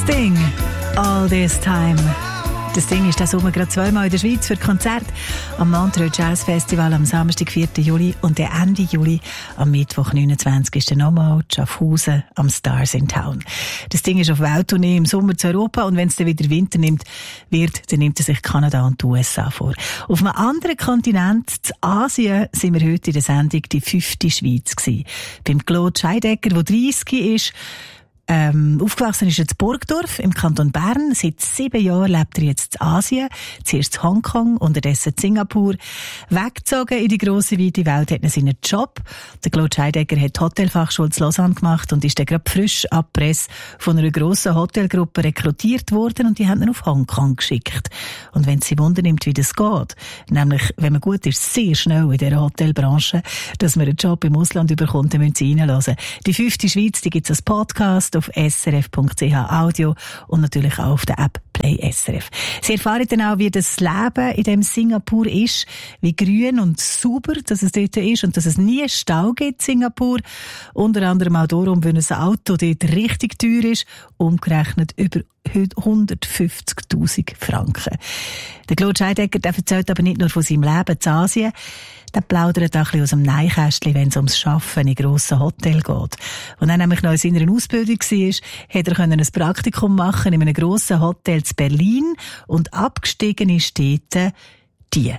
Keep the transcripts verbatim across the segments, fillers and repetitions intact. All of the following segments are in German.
Sting, All This Time. Das Ding ist diesen Sommer gerade zweimal in der Schweiz für Konzert. Am Montreux Jazz Festival am Samstag, vierten Juli und der Ende Juli am Mittwoch, neunundzwanzigsten nochmal Schaffhausen am Stars in Town. Das Ding ist auf Welttournee im Sommer zu Europa und wenn es dann wieder Winter nimmt, wird, dann nimmt er sich Kanada und die U S A vor. Auf einem anderen Kontinent, in Asien, sind wir heute in der Sendung die fünfte Schweiz gewesen. Beim Claude Scheidegger, der dreißig ist, Ähm, aufgewachsen ist er in Burgdorf im Kanton Bern. Seit sieben Jahren lebt er jetzt in Asien. Zuerst in Hongkong, unterdessen in Singapur. Weggezogen in die grosse, weite Welt hat er seinen Job. Der Claude Scheidegger hat die Hotelfachschule in Lausanne gemacht und ist dann gerade frisch ab Presse von einer grossen Hotelgruppe rekrutiert worden und die haben ihn auf Hongkong geschickt. Und wenn es Sie wundernimmt, wie das geht, nämlich, wenn man gut ist, sehr schnell in dieser Hotelbranche, dass man einen Job im Ausland überkommt, dann müssen Sie reinhören. Die fünfte Schweiz, die gibt es als Podcast auf s r f punkt c h Audio und natürlich auch auf der App Play S R F. Sie erfahren dann auch, wie das Leben in dem Singapur ist, wie grün und sauber dass es dort ist und dass es nie Stau gibt in Singapur. Unter anderem auch darum, wenn ein Auto dort richtig teuer ist, umgerechnet über hundertfünfzigtausend Franken. Der Claude Scheidegger, der erzählt aber nicht nur von seinem Leben in Asien, der plaudert auch ein bisschen aus dem Neinkästchen, wenn es ums Arbeiten in grossen Hotels geht. Und er nämlich noch in seiner Ausbildung war, hat er ein Praktikum machen in einem grossen Hotel in Berlin und abgestiegen ist dort die.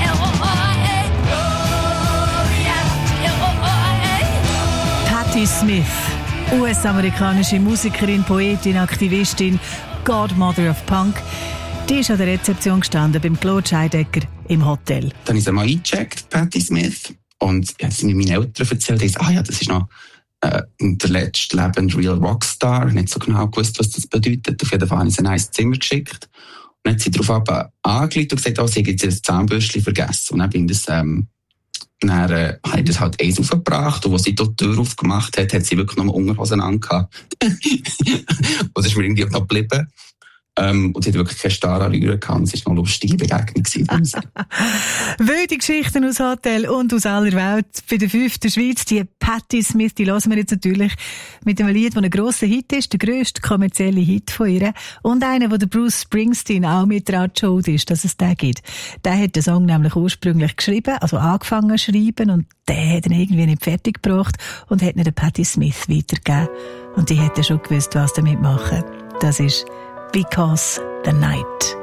Patti Smith, U S-amerikanische Musikerin, Poetin, Aktivistin, Godmother of Punk. Die ist an der Rezeption gestanden beim Claude Scheidegger im Hotel. Dann habe ich sie mal eingecheckt, Patti Smith. Und ja, sie mir meine Eltern erzählt, ich ah ja, das ist noch äh, der letzte lebende Real Rockstar. Ich habe nicht so genau gewusst, was das bedeutet. Auf jeden Fall habe ich sie in ein Zimmer geschickt. Und dann hat sie darauf angelegt und gesagt, oh, sie hat jetzt ein Zahnbürstchen vergessen. Und dann bin ich das, ähm, dann äh, habe ich das halt eins aufgebracht. Und als sie dort die Tür aufgemacht hat, hat sie wirklich noch mal Unterhosen angehabt. Und das ist mir irgendwie auch noch geblieben. Ähm, und sie hat wirklich keine Star anrühren können. Es war noch eine lustige Begegnung. Wilde Geschichten aus Hotel und aus aller Welt. Bei der fünften Schweiz, die Patti Smith, die hören wir jetzt natürlich mit einem Lied, das ein grosser Hit ist, der grösste kommerzielle Hit von ihr. Und einer, wo der Bruce Springsteen auch mit daran schuld ist, dass es den gibt. Der hat den Song nämlich ursprünglich geschrieben, also angefangen zu schreiben, und der hat ihn irgendwie nicht fertig gebracht und hat ihn der Patti Smith weitergegeben. Und die hätte schon gewusst, was damit machen. Das ist Because the Night.